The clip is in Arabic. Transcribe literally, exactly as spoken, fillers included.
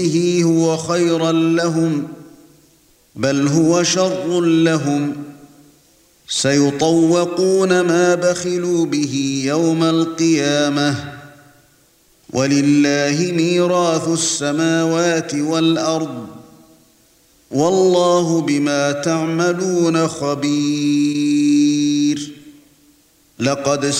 به هو خيرا لهم بل هو شر لهم سيطوقون ما بخلوا به يوم القيامة ولله ميراث السماوات والأرض والله بما تعملون خبير. لقد